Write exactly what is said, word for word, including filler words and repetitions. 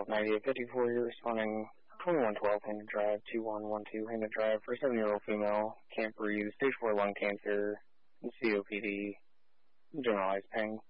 ninety-eight fifty-four, you're responding twenty-one twelve, Hammond Drive, two one one two, Hammond Drive, for a seven-year-old female, can't breathe, stage four lung cancer, C O P D, generalized pain.